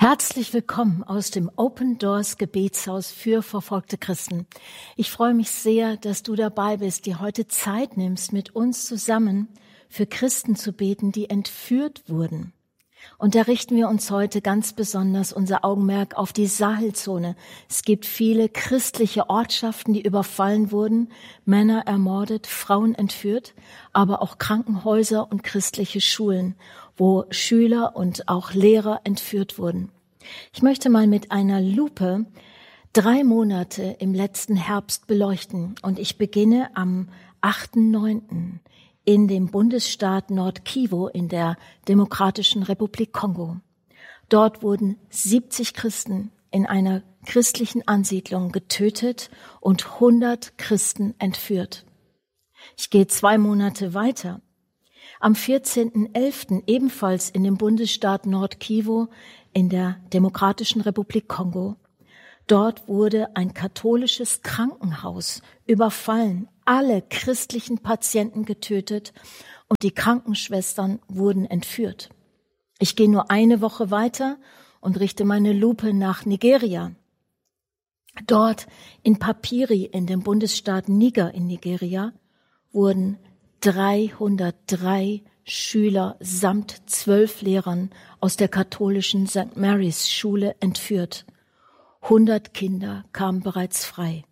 Herzlich willkommen aus dem Open Doors Gebetshaus für verfolgte Christen. Ich freue mich sehr, dass du dabei bist, dir heute Zeit nimmst, mit uns zusammen für Christen zu beten, die entführt wurden. Und da richten wir uns heute ganz besonders unser Augenmerk auf die Sahelzone. Es gibt viele christliche Ortschaften, die überfallen wurden, Männer ermordet, Frauen entführt, aber auch Krankenhäuser und christliche Schulen, wo Schüler und auch Lehrer entführt wurden. Ich möchte mal mit einer Lupe 3 Monate im letzten Herbst beleuchten und ich beginne am 8.9. in dem Bundesstaat Nord-Kivu in der Demokratischen Republik Kongo. Dort wurden 70 Christen in einer christlichen Ansiedlung getötet und 100 Christen entführt. Ich gehe 2 Monate weiter. Am 14.11. ebenfalls in dem Bundesstaat Nord-Kivu in der Demokratischen Republik Kongo. Dort wurde ein katholisches Krankenhaus überfallen, alle christlichen Patienten getötet und die Krankenschwestern wurden entführt. Ich gehe nur eine Woche weiter und richte meine Lupe nach Nigeria. Dort in Papiri in dem Bundesstaat Niger in Nigeria wurden 303 Schüler samt 12 Lehrern aus der katholischen St. Mary's Schule entführt. 100 Kinder kamen bereits frei.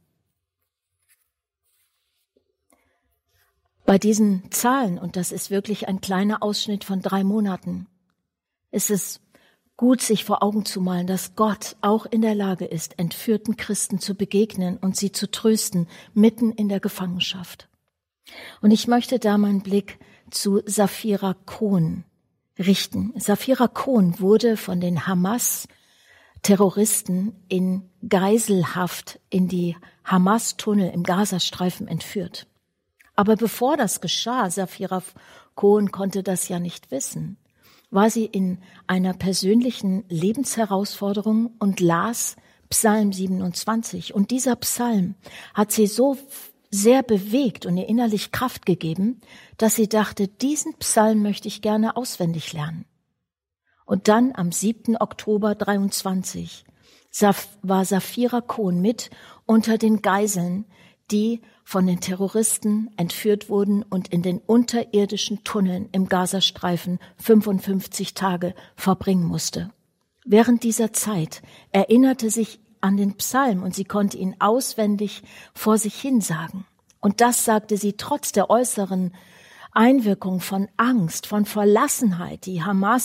Bei diesen Zahlen, und das ist wirklich ein kleiner Ausschnitt von 3 Monaten, ist es gut, sich vor Augen zu malen, dass Gott auch in der Lage ist, entführten Christen zu begegnen und sie zu trösten, mitten in der Gefangenschaft. Und ich möchte da meinen Blick zu Safira Kohn richten. Safira Kohn wurde von den Hamas-Terroristen in Geiselhaft in die Hamas-Tunnel im Gazastreifen entführt. Aber bevor das geschah, Safira Kohn konnte das ja nicht wissen, war sie in einer persönlichen Lebensherausforderung und las Psalm 27. Und dieser Psalm hat sie so sehr bewegt und ihr innerlich Kraft gegeben, dass sie dachte, diesen Psalm möchte ich gerne auswendig lernen. Und dann am 7. Oktober 23 war Safira Kohn mit unter den Geiseln, die von den Terroristen entführt wurden und in den unterirdischen Tunneln im Gazastreifen 55 Tage verbringen musste. Während dieser Zeit erinnerte sich an den Psalm und sie konnte ihn auswendig vor sich hin sagen. Und das sagte sie trotz der äußeren Einwirkung von Angst, von Verlassenheit. Die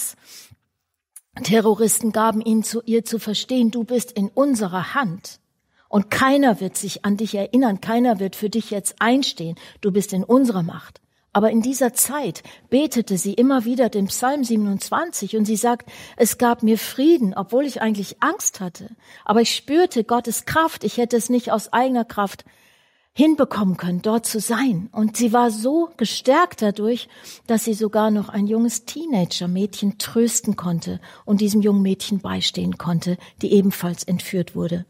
Hamas-Terroristen gaben ihr zu verstehen, du bist in unserer Hand. Und keiner wird sich an dich erinnern, keiner wird für dich jetzt einstehen, du bist in unserer Macht. Aber in dieser Zeit betete sie immer wieder den Psalm 27 und sie sagt, es gab mir Frieden, obwohl ich eigentlich Angst hatte. Aber ich spürte Gottes Kraft, ich hätte es nicht aus eigener Kraft hinbekommen können, dort zu sein. Und sie war so gestärkt dadurch, dass sie sogar noch ein junges Teenager-Mädchen trösten konnte und diesem jungen Mädchen beistehen konnte, die ebenfalls entführt wurde.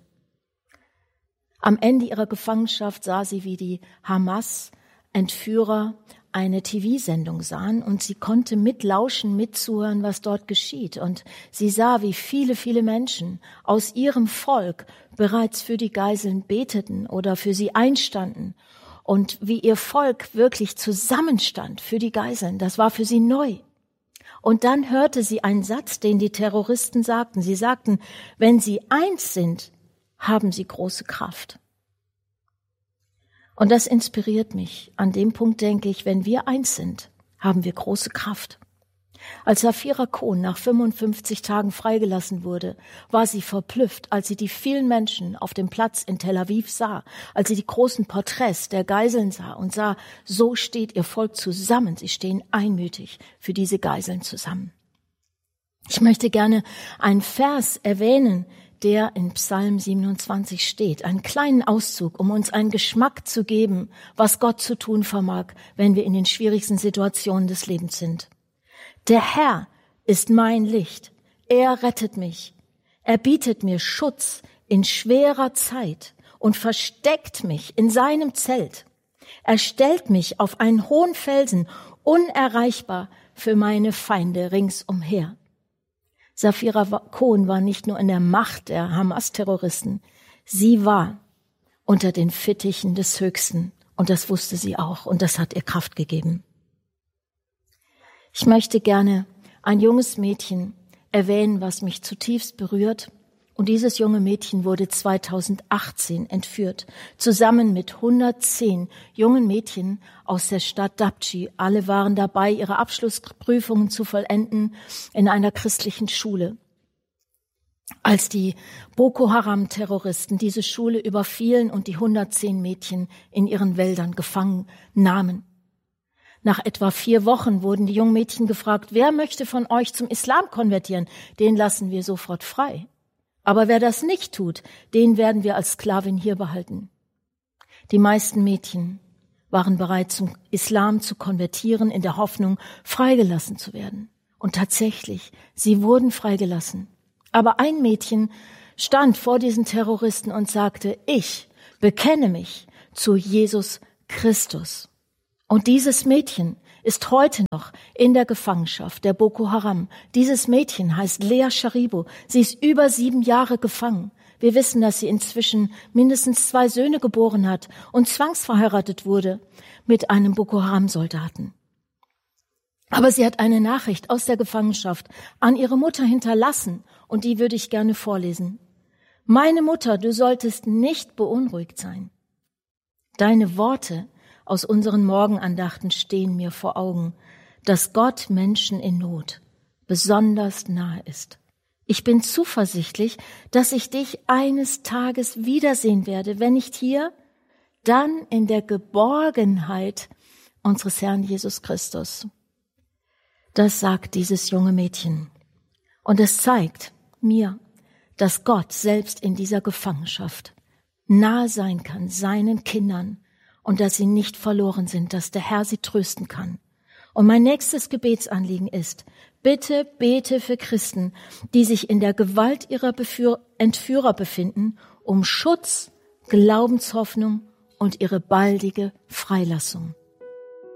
Am Ende ihrer Gefangenschaft sah sie, wie die Hamas-Entführer eine TV-Sendung sahen und sie konnte mitlauschen, mitzuhören, was dort geschieht. Und sie sah, wie viele, viele Menschen aus ihrem Volk bereits für die Geiseln beteten oder für sie einstanden und wie ihr Volk wirklich zusammenstand für die Geiseln. Das war für sie neu. Und dann hörte sie einen Satz, den die Terroristen sagten. Sie sagten, wenn sie eins sind, haben sie große Kraft. Und das inspiriert mich. An dem Punkt denke ich, wenn wir eins sind, haben wir große Kraft. Als Safira Kohn nach 55 Tagen freigelassen wurde, war sie verblüfft, als sie die vielen Menschen auf dem Platz in Tel Aviv sah, als sie die großen Porträts der Geiseln sah und sah, so steht ihr Volk zusammen, sie stehen einmütig für diese Geiseln zusammen. Ich möchte gerne einen Vers erwähnen, der in Psalm 27 steht. Einen kleinen Auszug, um uns einen Geschmack zu geben, was Gott zu tun vermag, wenn wir in den schwierigsten Situationen des Lebens sind. Der Herr ist mein Licht. Er rettet mich. Er bietet mir Schutz in schwerer Zeit und versteckt mich in seinem Zelt. Er stellt mich auf einen hohen Felsen, unerreichbar für meine Feinde ringsumher. Safira Cohen war nicht nur in der Macht der Hamas-Terroristen, sie war unter den Fittichen des Höchsten. Und das wusste sie auch und das hat ihr Kraft gegeben. Ich möchte gerne ein junges Mädchen erwähnen, was mich zutiefst berührt. Und dieses junge Mädchen wurde 2018 entführt, zusammen mit 110 jungen Mädchen aus der Stadt Dapchi. Alle waren dabei, ihre Abschlussprüfungen zu vollenden in einer christlichen Schule. Als die Boko Haram-Terroristen diese Schule überfielen und die 110 Mädchen in ihren Wäldern gefangen nahmen. Nach etwa 4 Wochen wurden die jungen Mädchen gefragt, wer möchte von euch zum Islam konvertieren? Den lassen wir sofort frei. Aber wer das nicht tut, den werden wir als Sklavin hier behalten. Die meisten Mädchen waren bereit, zum Islam zu konvertieren, in der Hoffnung, freigelassen zu werden. Und tatsächlich, sie wurden freigelassen. Aber ein Mädchen stand vor diesen Terroristen und sagte, ich bekenne mich zu Jesus Christus. Und dieses Mädchen ist heute noch in der Gefangenschaft der Boko Haram. Dieses Mädchen heißt Lea Sharibu. Sie ist über 7 Jahre gefangen. Wir wissen, dass sie inzwischen mindestens 2 Söhne geboren hat und zwangsverheiratet wurde mit einem Boko Haram-Soldaten. Aber sie hat eine Nachricht aus der Gefangenschaft an ihre Mutter hinterlassen und die würde ich gerne vorlesen. Meine Mutter, du solltest nicht beunruhigt sein. Deine Worte aus unseren Morgenandachten stehen mir vor Augen, dass Gott Menschen in Not besonders nahe ist. Ich bin zuversichtlich, dass ich dich eines Tages wiedersehen werde, wenn nicht hier, dann in der Geborgenheit unseres Herrn Jesus Christus. Das sagt dieses junge Mädchen. Und es zeigt mir, dass Gott selbst in dieser Gefangenschaft nahe sein kann, seinen Kindern, und dass sie nicht verloren sind, dass der Herr sie trösten kann. Und mein nächstes Gebetsanliegen ist, bitte bete für Christen, die sich in der Gewalt ihrer Entführer befinden, um Schutz, Glaubenshoffnung und ihre baldige Freilassung.